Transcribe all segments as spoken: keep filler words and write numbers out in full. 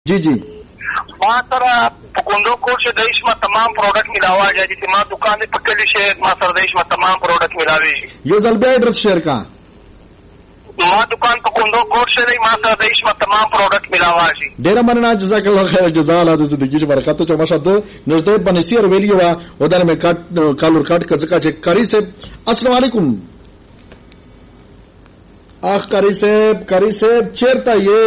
जी जी ما سره په کوندو کور چې د اسما تمام پروډکټ ملاواږي چې ما دکان په کلی شه ما سره د اسما تمام پروډکټ ملاوي یو ځل بیا ایڈریس شیر کا ما دکان په کوندو کور شه ما سره د اسما تمام پروډکټ ملاواږي. ډیر مننه جزاک الله خیر جزا الله د زندگی برکت ته مشهد نږدې بنسیر ویلی وا ودار مې کټ کالور کټ کزکا چې کاری سے السلام علیکم اخ کاری صاحب کاری صاحب چیرته یې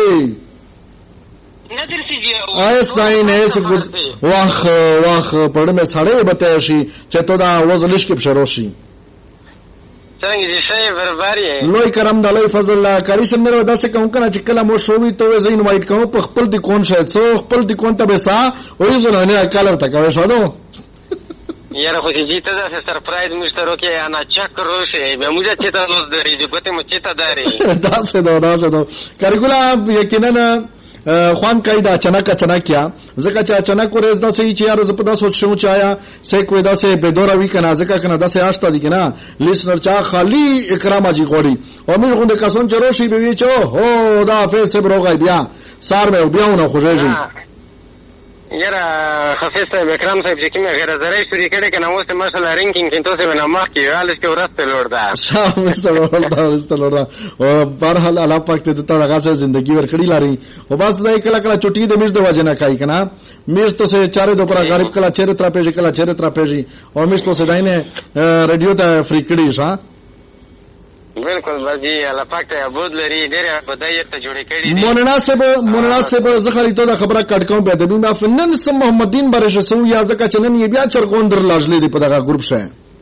آیس ناین ایس واخ واخ پړه مې سړې بته شي چې ته دا وزلش کې بشرو شي څنګه دې شي برابرې لوی کرم د لوی فضل الله کاری سم نه ودا څه کوم کنه چې کله مو شوې ته زه انوایټ کوم په خپل د کون شاید څو خپل د کون ته به سا وې زونه نه کالم تا کوي شو نو یاره خو چې ته دا سرپرایز مشترو کې انا چک روشه به موږ چې ته نو درې دې ګوته مو چې ته داري دا څه دا دا څه کارګولا یقینا خوان قاعده اچانک اچانک کیا زکه چې اچانک ورز دا صحیح چې یار زپدا سوچ شو چایا سې کوی دا سه بدورا وی کنه زکه کنه دا سه آشتا دي کنه لیسنر چا خالی اکرام اجي غوړي او موږ غونډه کسون چروشي به وی چو هو دا فیس بروغای بیا سار به بیاونه خوږي یاره خفیف صاحب اکرام صاحب چې کومه غیر زری شوري کړي کنه اوس مثلا رینکینګ کې تاسو نه مخ کې حالش کې ورسته لور ده شامل سره ورته ورسته لور ده او بهرحال الله پاک ته ته هغه څه ژوندۍ ورکړي لاري او بس دای کله کله چټي د میز د وجنه کوي کنه میز ته سه چاره د پر غریب کله چیرې تر پیږي کله چیرې تر پیږي او میز ته سه داینه رادیو ته فری کړي ښا بالکل بجی الله پاک ته عبادت لري ډېر بدایت ته جوړې کړي مناسب مناسب زخري ته خبره کټ کوم به د بیا فنن سم محمدین برشه سو یا زکه چنن یې بیا چرګون در لاجلې دی په دغه ګروپ شه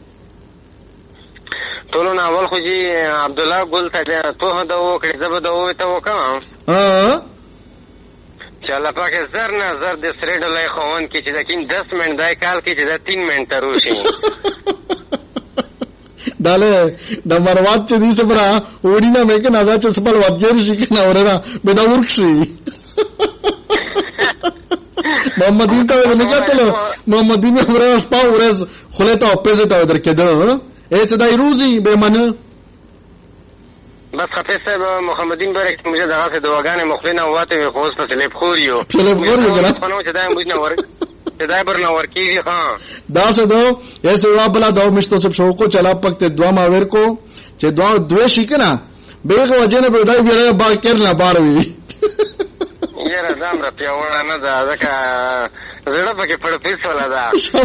ټولو نه اول خو جی عبد الله ګل ته ته دا وکړي زبر دا وې ته وکم ها چې الله پاک زر نه زر د سریډ لای خوون کې چې دکین دس منټ دای کال کې چې د تین منټ روشي داله د مروات چې دې سبرا وډینا مې کنه دا چې سپل وادګر شي کنه اورا به دا ورکشي محمدین ته نه کتل محمدین ورس پاو ورس خلته اپیزه ته درکېده اې څه دای روزي به منه بس خفیف صاحب محمدین برک موږ دغه دواګانې مخلینه واته خو اوس په تلیب خوريو تلیب خوريو کنه خو نو چې دا موږ نه ورک دا برنا ورکیږي ها دا څه دو ایسه وابلا دا مشته سب شوکو چلا پکته دوا ما ور کو چې دوا دوه شي کنه بیغه وجنه به دای ویره با کرنا باروي یاره دام را پیاوړه نه دا ځکه زړه پکې پړ پیس ولا دا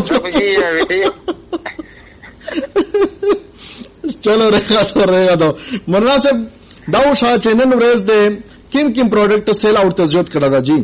چلو رخصت ورغه دا مناسب دا شاه چینل ورز دې کیم کیم پروډکټ سیل اوټ ته زیات کړه دا جی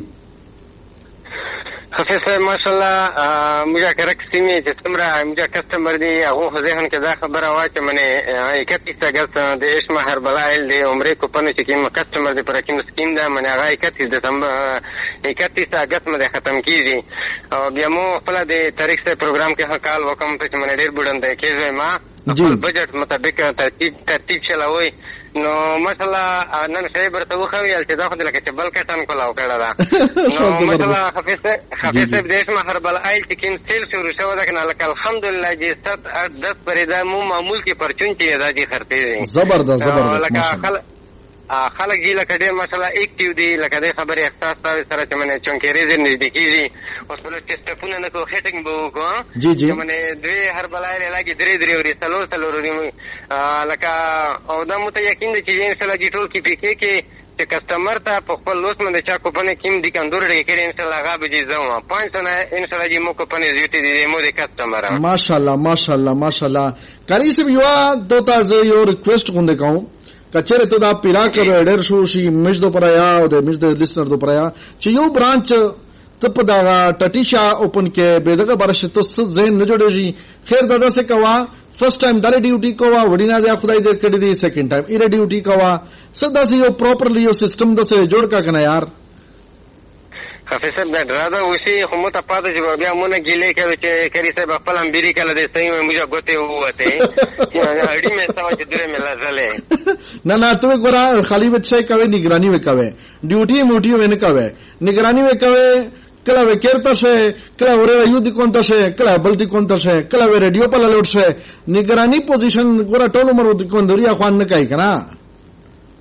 خفیف صاحب ماشاءالله موږ کرک سیمې چې څومره موږ کسټمر دي هغه ذهن کې دا خبره وا چې منه اکتیس اگست د اشما هربلایل دی عمرې کوپن چې کوم کسټمر دی پر کوم سکیم دا منه هغه اکتیس دسمبر اکتیس اگست باندې ختم کیږي او بیا مو خپل د تاریخ سره پروګرام کې حقال وکم ته چې منه ډیر بډند کېږي ما خپل بجټ مطابق ترتیب ترتیب چلاوي نو مثلا نن خیبر ته وخوي چې دا خو لکه چې بل کټن کولاو کړه دا نو مثلا خفیف خفیف دیش ما هربل آیل چې کین سیل شروع شو دا کنه لکه الحمدلله چې ست اټ دس پرې دا مو معمول کې پرچون چې دا دي خرته زبردست زبردست لکه خلک خلک جی لکه ډېر مثلا اکټیو دي لکه د خبرې احساس تاسو سره چې منه چونکېری دې نزدیکېږي او څه چې سټپونه نه کو هټینګ به وکړو جی جی منه دوی هر بلای لګي درې درې ورې سلو سلو ورې لکه او دا مو ته یقین دي چې ان شاء الله ټول کې پکې کې چې کسٹمر ته په خپل لوس باندې چا کوپنه کیم دي کندور لري کړي ان شاء الله هغه به زما پنځه نه ان شاء الله چې مو کوپنه زیټي دي مو د کسٹمر ماشاءالله ماشاءالله ماشاءالله کاری سب یو دوتا ز یو ریکویسټ غونډه کوم کچره ته دا پیرا کر ډېر شو شي مش دو پرایا او د مش د لیسنر دو پرایا چې یو برانچ ته په دا ټټیشا اوپن کې به دغه برشه ته ذهن نه جوړېږي خیر دادا سے کوا فرست ټایم دغه ډیوټي کوا وډینا دا خدای دې کړی دی سیکنډ ټایم ایره ډیوټي کوا سدا سه یو پراپرلی یو سیستم د سه جوړ کا کنه یار خفیف صاحب دا درادا وسی خو مو ته پاتې چې بیا مونږ ګیلې کوي چې کری صاحب خپل امبيري کله دې صحیح موږ غوته وته اړې مې سوا چې درې مې لازله نه نه ته ګورا خالی بچي کوي نگرانی وکوي ډیوټي موټي ونه کوي نگرانی وکوي کله وکړتا شه کله ور یو دي کونتا شه کله بل دي کونتا شه کله ریډیو په لوټ شه نگرانی پوزیشن ګورا ټول عمر د کوندوري اخوان نه کوي کنه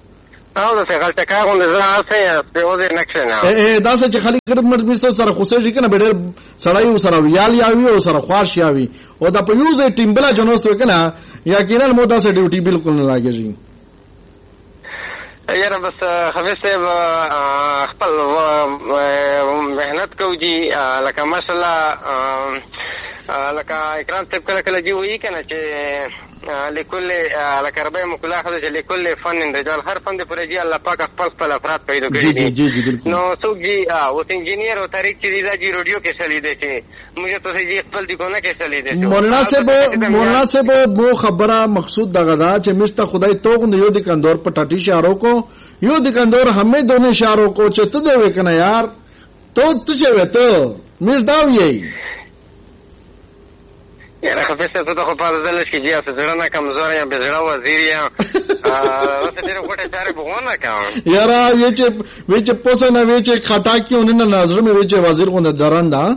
او د غلطه غونډه زړه په اوځي نقشه نه دا څه چې خالي کړم مرمستو سره خوشې کنه به ډېر سړی سره ویال یاوي او سره خواش یاوي او دا په یو ځای ټیمبلا جنوستو کنه یقینا مو دا سه ډیوټي بالکل نه لاګي یاره بس حفیظ صاحب خپل مهنت کوي لکه ماشاءالله لکه اکرام صاحب کله کله جی وایي کنه چې لكل لکه ربای مکلا خدای چې لكل فن رجال هر فن پر جی الله پاک خپل خپل افراد پیدا کړی دي نو څوک جی او انجینیر او تاریخ چې دا جی رادیو کې چلی دی چې موږ ته جی خپل دی کو نه کې چلی دی مولانا صاحب مولانا صاحب مو خبره مقصود دغه دا چې مشته خدای توغ یو د کندور په ټاټي شارو کو یو د کندور همې دونه شارو کو چې ته دی وکنه یار تو ته چې وته مې دا وی یاره حفیظ صاحب ته خو په ځل کې جی تاسو زړه نه کمزور یا به زړه وزیر یا اوس ډېر وخت چارې بغونه کوم یاره وی چې وی چې پوسه نه وی چې خطا کیونه نه نظر مې وی چې وزیر غونډه درنده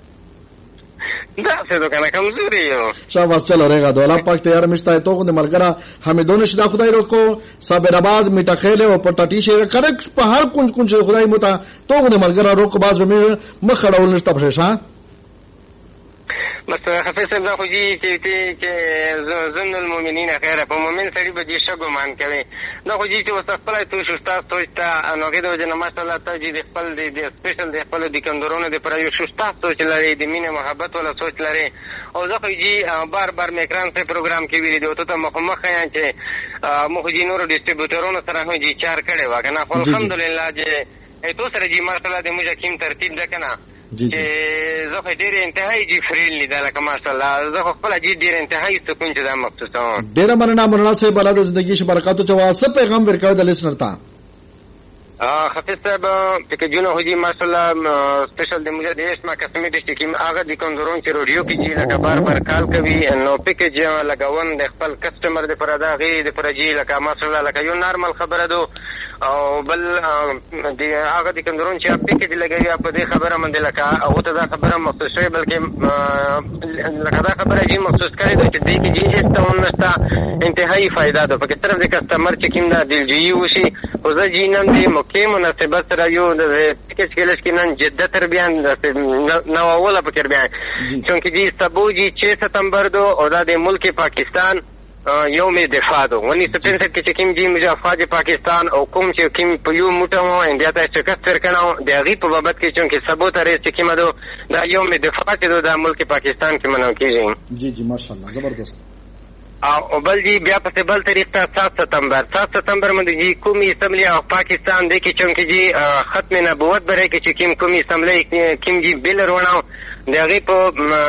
دا څه دوه کنه کمزوري یو شاباش چلو رهګه دولا پاک ته یار مشته ته غونډه ملګرا حمیدون شدا خدای روکو صابر آباد میټه خېله او پټاټي شهر کړه په هر کونج کونج خدای متا ته غونډه ملګرا روکو باز مې مخ خړول نشته په شا بس حفیظ صاحب دا خو جی چې چې ظن المؤمنین خیره په مؤمن سړي به دې شګو مان کوي دا خو جی چې وسه خپل تو شستا سوچتا نو کې د وجه ماشاءالله ته جی د خپل د سپیشل د خپل د کندورونو د پر یو شستا سوچ لري د مینه محبت ولا سوچ لري او زه خو جی بار بار مې اکران په پروګرام کې ویل دی ته مخ مخ یا چې مخ جی نور ډیسټریبیوټرونو سره هو جی چار کړي واکنه الحمدلله چې تو سره جی ماشاءالله د موږ کیم ترتیب ده کنه چې زه خو ډېر انتهایی جی فریل لیدل لکه ماشاءالله زه خو خپل جی ډېر انتهایی سکون چې دا مخصوصه ډېر مننه مولانا صاحب الله د زندگی ش برکاتو چوا سب پیغام ورکاو د لیسنر تا حفیظ صاحب چې جنو هجی ماشاءالله سپیشل د موږ د اسما قسمه د شکیم هغه د کندورون چې روډیو کې چې لکه بار بار کال کوي نو پیکج لګاون د خپل کسٹمر د پر ادا غي د پر جی لکه ماشاءالله لکه یو نارمل خبره دو او بل د هغه د کندورون چې پیکج لګوي په دې خبره مند لکه او ته دا خبره مخصوص شوی بلکې لکه دا خبره جی مخصوص کړي چې دې کې جی استون نشتا انتهایی فائدہ ده په طرف د کسٹمر چې کیم دا دلجویی وشي او زه جی نن دې کې مناسبت سره یو د پکیج کېلش کې نن جده تر بیان نو اوله پکې بیان چونکه جی سبو جی छह ستمبر دو او د ملک پاکستان یوم دفاع دو ونی سپینسټ کې چې کوم جی مجافات پاکستان او کوم چې کوم په یو موټو انډیا ته شکست ورکړو د غي په بابت کې چونکه سبو ترې چې کوم دو دا یوم دفاع چې د ملک پاکستان کې منو کېږي جی جی ماشاءالله زبردست او بل جی بیا په بل طریقه सात ستمبر सात ستمبر باندې جی قومي اسمبلی او پاکستان د کې چونکه جی ختم نبوت بره کې چې کوم قومي اسمبلی کوم جی بل ورونو دغه په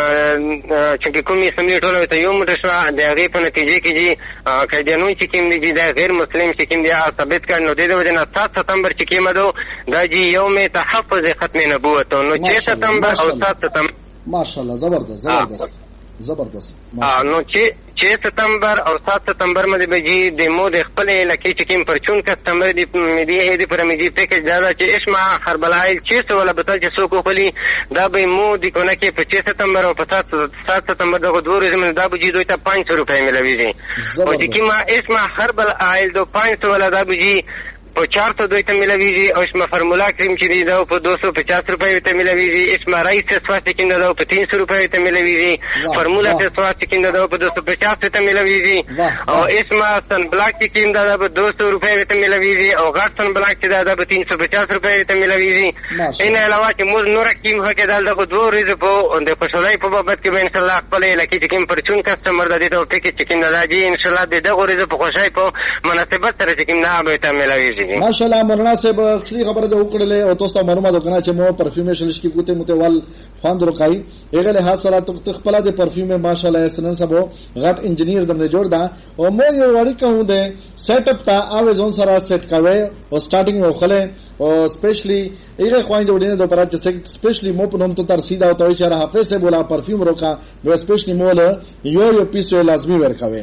چې قومي اسمبلی ټول ته یو موټ شو دغه په نتیجه کې جی کډینو چې کوم دي د غیر مسلم چې کوم دي ثابت کړي نو د وجه نه सात ستمبر چې کوم دو دا جی یوم تحفظ ختم نبوت نو छह ستمبر او सात ستمبر ماشاءالله زبردست زبردست زبردست نو چې छह ستمبر او सात ستمبر باندې به جی د مو د خپل لکه چې کوم پرچون کسٹمر دی مې دی پر مې جی پیکج دا چې اسما خربلایل छह सौ ولا بتل چې څوک خلی دا به مو د کو نه کې په छह ستمبر او په सात ستمبر دغه دوه ورځې دا به جی دوی ته पाँच सौ روپے ملويږي او چې کیما اسما خربلایل دو पाँच सौ ولا دا به جی او चार सौ دوی ته ملويږي او اسما فرمولا کریم چې دی دا په दो सौ पचास روپے ته ملويږي اسما رئیس سواستی کې دا په तीन सौ روپے ته ملويږي فرمولا ته سواستی کې دا په दो सौ पचास ته ملويږي او اسما سن بلاک کې دا په दो सौ روپے ته ملويږي او غاټ سن بلاک چې دا په तीन सौ पचास روپے ته ملويږي ان علاوه چې موږ نور کیم هکې دا د دوه ورځې په د پښولای په بابت کې ان شاء الله خپل لکه چې کوم پرچون کسٹمر د دې ته ټیکټ چې کوم دا جی ان شاء الله د دغه ورځې په خوشای په مناسبت سره چې کوم نه به ته ملويږي ماشاءالله مولانا صاحب اخري خبره ده وکړلې او تاسو معلومات وکړه چې مو پرفیوم شلش کې ګوته متوال خواند روکای هغه له حاصله تخپل د پرفیوم ماشاءالله اسنن سبو غټ انجینیر دمه جوړ دا او مو یو وړي کوم ده سیټ اپ تا اوې ځون سره سیټ کوي او سٹارټینګ وخله او سپیشلی هغه خواند وړینه د پرات چې سپیشلی مو په نوم ته تر سیدا او ته اشاره حافظ سے بولا پرفیوم روکا نو سپیشلی مول یو یو پیس لازمی ورکوي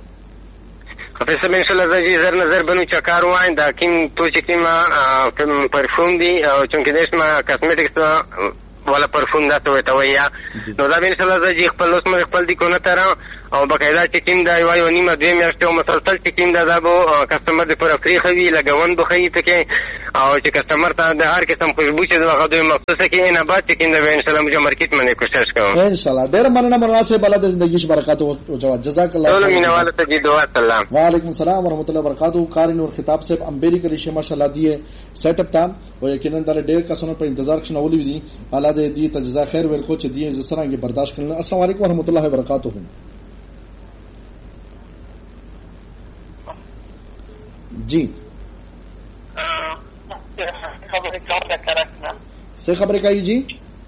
حفیظ صاحب انشاءالله زه زر نظر بنو چې کار وایم دا کوم تو چې کوم پرفیوم دی او چونکه د اسما کاسمیټکس ولا پرفیوم دا ته وایي نو دا انشاءالله زه خپل اوس مې خپل دی کو نه تر او بقاعده چې کوم دا یو یو نیمه دوه میاشتې او مسلسل چې کوم دا دا به کسټمر د پر فری خوي لګون به خي ته او چې کسټمر ته د هر قسم خوشبو چې دغه دوی مخصوصه کې نه بعد چې کوم دا ان شاء الله موږ مارکیټ باندې کوشش کوو ان شاء الله. ډېر مننه مولانا صاحب، الله دې زندگی شي برکات او جواب. جزاک الله. ټول مینوال ته دې دعا. سلام. وعلیکم السلام ورحمۃ اللہ وبرکاتہ. قاری نور خطاب صاحب امبیری کلی شه ماشاءالله دی سیټ اپ تا او یقینا دا ډېر کسانو په انتظار کې نو ولې دي. الله دې دې ته جزا خیر ورکو چې دې زسرانګي برداشت کړل. السلام علیکم ورحمۃ اللہ وبرکاتہ. جی سے خبریں کہی جی.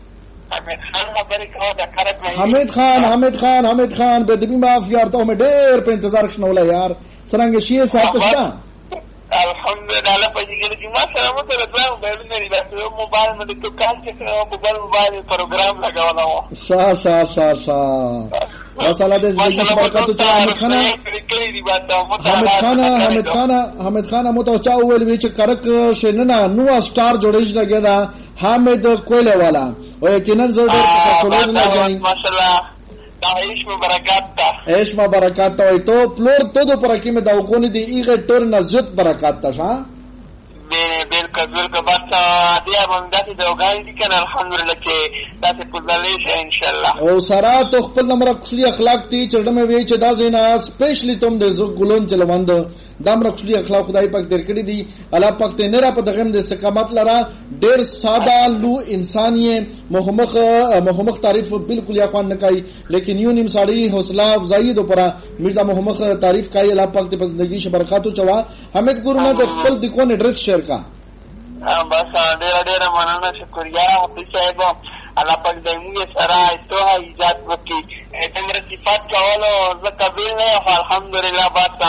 حمید خان حمید خان حمید خان بے دبی معاف یار تو ہمیں ډېر په انتظار شنولا یار سرنګ شي صاحب تشتا الحمدلله په دې کې ما سره مو ته راځم به نه لري دا موبایل مې ته کال چې موبایل موبایل پروګرام لګاوله شا شا شا شا مساله دې زندگی برکت ته حمید خان حمید خان حمید خان حمید خان مو ته چا ویل وی چې کرک شننه نو سٹار جوړیش لګیا دا حامد کویله والا او یقینا زړه څخه نه غواړي ماشاءالله دا عيش برکات تا عيش برکات تا تو پلور تو دو پر کې مې دا وګونی دی ایغه ټور نزت برکات تا ها بالکل بالکل بس دې باندې د وګاین دي کنه الحمدلله چې تاسو په دلیل شه ان شاء الله او سره تو خپل نمبر خپل اخلاق تی چړډه مې وی چې دا زینا سپیشلی تم د ګلون چلوند دام رخصلی اخلاق خدای پاک درکړي دي. الله پاک ته نه را په دغه د استقامت لرا ډېر ساده لو انساني محمخ محمخ تعریف بالکل یا خوان نه کوي لیکن یو نیم ساړي حوصله افزایی دو پر مرزا محمخ تعریف کوي. الله پاک ته زندگی شه برکاتو چوا. حمید ګورونه د خپل د کون ایڈریس شیر کا بس ډېر ډېر مننه شکریا حافظ صاحب. الله پاک دې موږ سره ایتوه ایجاد وکړي تمره صفات کولو زکه بیل نه الحمدلله بس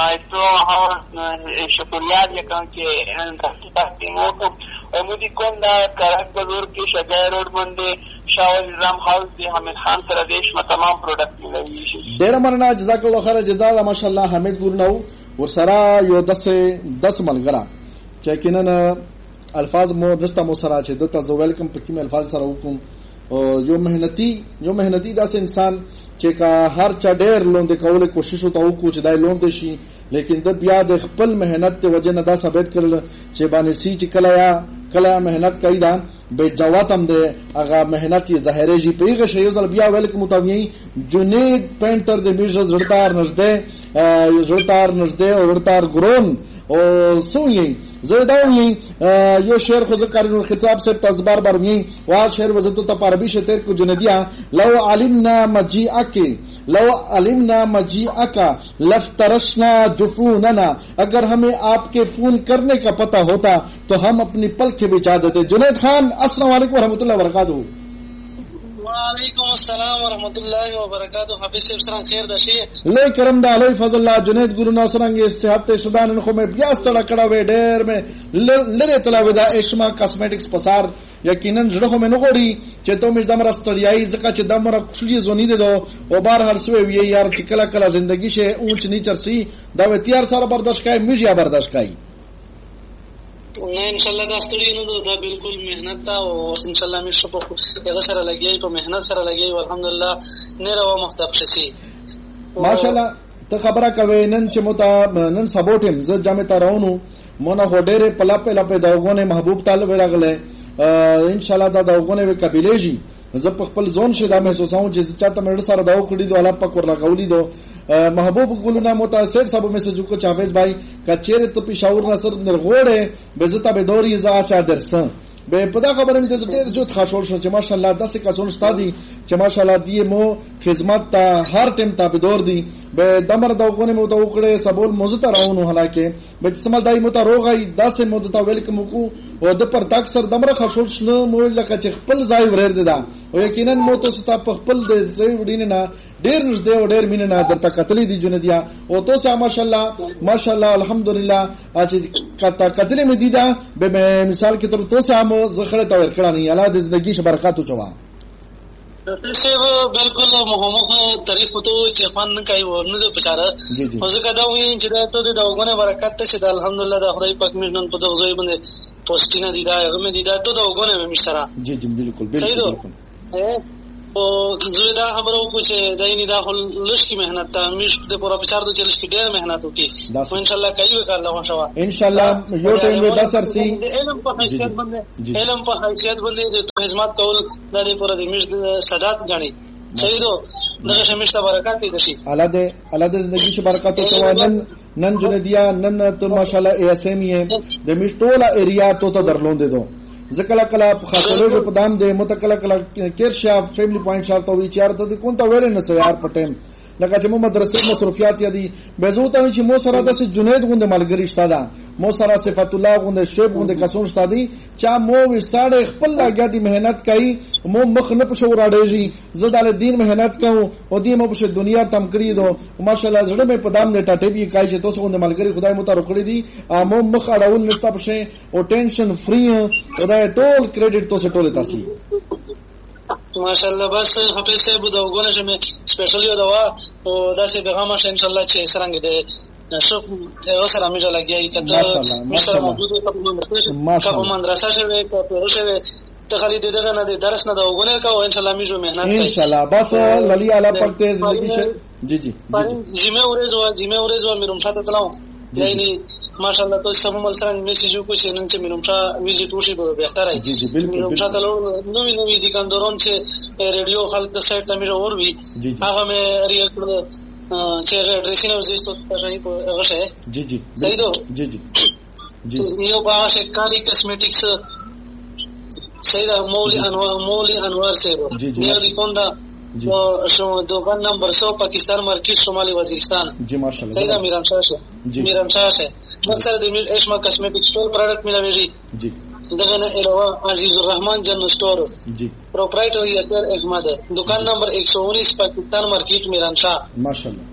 ایتوه شکریا دې کوم چې صفات دې مو او موږ کوم دا کارک ضرور کې شګای روډ باندې شاول نظام هاوس دی حمید خان سره دیش ما تمام پروډکټ ملوي شي. ډېر مننه جزاک الله خیر جزاء ماشاءالله. حمید ګورنو ور سره یو دس دس ملګرا چې کینن الفاظ مو نشته مو سره چې دته زو ویلکم په کوم الفاظ سره وکم او یو مهنتی یو مهنتی داس انسان چې کا هر چا ډېر لوند کوله کوشش وکاو کو چې دای لوند شي لیکن د بیا د خپل مهنت ته وجه نه دا ثابت کړل چې باندې سی چې کله یا کله مهنت کوي دا به جواتم ده هغه مهنت یې ظاهري جی پیغه شی زل بیا ویلکم متوی جنید پینټر د میرزا زړتار نزده زړتار نزده او زړتار ګرون او سوی زرداوی یو شعر خو ذکر خطاب سے تزبار برمی وا شعر وزتو ته عربی شعر کو جندیا لو علمنا مجيئك لو علمنا مجيئك لفترشنا جفوننا اگر ہمیں آپ کے فون کرنے کا پتہ ہوتا تو ہم اپنی پلک بچا دیتے. جنید خان السلام علیکم ورحمۃ اللہ وبرکاتہ. وعلیکم السلام ورحمۃ اللہ وبرکاتہ. حافظ صاحب سره خیر ده شي لوی کرم ده لوی فضل الله. جنید ګورو ناصرنګ صحت شدان خو مې بیا ستړه کړه وې ډېر مې لره تلاوي دا اشما کاسمیټکس پسار یقینا زړه خو مې نه غوړي چې ته مې دمر استړیای ځکه چې دمر خپل زونی ده او بار هر څه وی یار چې کله کله ژوندۍ شه اونچ نیچر سي دا و تیار سره برداشت کای مې یا برداشت کای نه ان شاء الله دا ستړي نه دا بالکل مهنت تا او ان شاء الله مې شپه هغه سره لګي په مهنت سره لګي الحمدلله نه راو مختب شسي ماشاءالله. ته خبره کوي نن چې متا نن سپورټم ز جامه تارونو مونږه هډېره پلا پلا په داغونه محبوب طالب راغله ان شاء الله دا داغونه به قبيلېږي. زه په خپل ځون شه دا محسوسوم چې چاته مړ سره داو کړی دی الله پاک ورلا غولي دو محبوب ګلونا متاثر سبو میسج کو چاویز بھائی کچېره ته پېښور نصر نرغوړې بزتا به دوري ز اسا درسن به پدا خبره مې ته ډېر زوت خاصول شو چې ماشاءالله داسې کسون ستادي چې ماشاءالله دی مو خدمت ته هر ټیم تابعدار دي به دمر داغونه مو ته وکړې سبول موزه راونو حالکه به سمال دای مو ته روغای داسې مو ته ویلکم کو او د پر تک سر دمر خاصول شنو مو لکه چې خپل ځای ورېر دي دا او یقینا مو ته ستا په خپل د ځای وډینه نه ډېر نږدې او ډېر مینه نه درته کتلې دي جندیا او تو سه ماشاءالله ماشاءالله الحمدلله چې کتا کتلې مې دي دا به مثال کې تر تو سه مو زخره تا ورکړه نه الله دې زندگی شه برکاتو چوا. څه بالکل محمد تعریف ته چې فن کوي ورنه د پچاره او زه دا وایي چې دا ته د وګونه برکت ته چې الحمدلله د خدای پاک مې نن په دغه ځای باندې پوسټینه دي دا هغه مې دي دا ته د وګونه مې سره جی جی بالکل بالکل او زه دا خبرو کو چې دایني دا خل لشکي مهنت ته مش د پورا پچار د چلش کې ډېر مهنت وکي او ان شاء الله کوي وکړه الله شوا ان شاء الله یو ټیم به بسر سي علم په حیثیت باندې علم په حیثیت باندې د خدمت کول د پورا د مش صدات غني صحیح دو دغه شمیشته برکات دي شي الله دې الله دې زندگی شي برکات او نن نن جندیا نن ته ماشاءالله ای اس ام یې د مشټولا ایریا ته ته درلوندې دو زکلا کلا خاطرو جو پدام دے متکلا کلا کیر شاپ فیملی پوائنٹ شاپ تو ویچار ته کون تا ویل نه سو یار پټم لکه چې مو مدرسې مصروفیات یادي بهزوته چې مو سره د جنید غوند ملګری شتا دا مو سره صفات الله غوند شیب غوند کسون شتا دي چا مو وساړې خپل لاګیا دي مهنت کوي مو مخ نه پښو راډېږي زدل دین مهنت کوم او دې مو په دنیا تم کړی دو ماشاءالله زړه مې پدام نه ټاټې بي کای چې تاسو غوند ملګری خدای مو ته روکړي دي مو مخ اړول نشتا پښه او ټینشن فری او دا ټول کریډټ تاسو ټول تاسو ماشاءالله بس حافظ صاحب دا وګورئ چې مې سپیشل یو دوا او دا چې پیغام شه ان شاء الله چې سرنګ دې شوف او سره مې لګیای کته مشر موجود په مدرسه شوی په پروژه ته خالي دغه نه درس نه دا وګورئ کا ان شاء الله مې مهنت کوي ان شاء الله بس للی اعلی پاک ته زندگی شه جی جی جمعه ورځ جمعه ورځ مې روم ساته تلاو یعنی ماشاءالله تو سم مل سره میسیج کو چې نن چې مینومشا ویزیټ وشي به بهتر ہے جی جی بالکل مینومشا ته نوې نوې دي کاندورون چې ریډیو خلک د سایت ته مې اور وی هغه مې ریل کړ چې ډریسینګ وزیستو ته په هغه شه جی جی صحیح دو جی جی جی یو په شکاري کاسمیټکس صحیح دا مولي انوار مولي انوار سے نیو دی کوندا شو دکان نمبر سو پاکستان مارکیٹ شمالی وزیرستان جی ماشاءالله صحیح دا میران شاه شه میران شاه شه مقصد د اشما کاسمیټکس ټول پروډکټ ملوي جی دغه نه علاوه عزیز الرحمن جنرل سٹور جی پروپرائٹر یاتر احمد دکان نمبر ایک سو انیس پاکستان مارکیٹ میران شاه ماشاءالله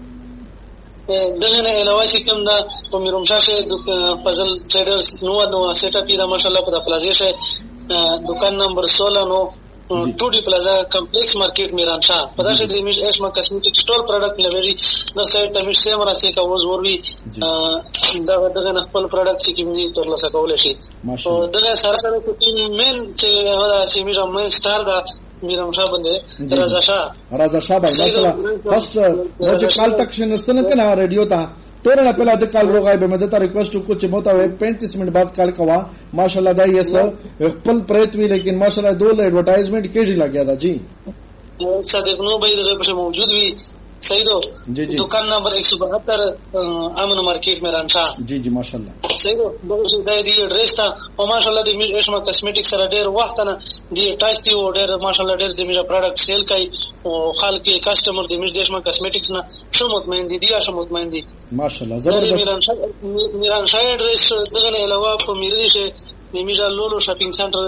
دغه نه علاوه چې کوم دا په میران شاه شه فضل ټریډرز نو نو سیټ اپ دا ماشاءالله په پلازې شه دکان نمبر सोलह نو to D plaza complex market میران شاه په داسې د میش اشما کاسمیټک سٹور پروډکټ ملوي د سایت ته میش سیم راسي کا وز ور وی دا دغه خپل پروډکټ چې کیږي تر لاسه کول شي او دغه سره سره کوم مین چې هغه چې میرا مین سٹار دا میران شاه باندې رضا شاه رضا شاه باندې مثلا فرست مو چې کال تک شنستنه کنه ریډیو ته تورنا پہلا د کال روغای به مدد ریکویسٹ کو چې موتا وې पैंतीस منٹ بعد کال کوا ماشاءالله دا یې سو خپل پریت وی لیکن ماشاءالله دول ایڈورٹائزمنٹ کیږي لګیا دا جی صادق نو بھائی دغه په موجود وی صحیح دو جی جی دکان نمبر ایک سو بہتر امن مارکیٹ میران شاه جی جی ماشاءالله صحیح دو دغه د دې ایڈریس تا او ماشاءالله د میش اشما کاسمیټک سره ډېر وخت نه دی ټاچ دی او ډېر ماشاءالله ډېر د میرا پروډکټ سیل کوي او خلک کسٹمر د میش اشما کاسمیټکس نه شو مطمئن دي دی شو مطمئن دي ماشاءالله زبردست میران شاه میران شاه ایڈریس دغه نه علاوه په میرې شه د میرا لولو شاپینګ سنټر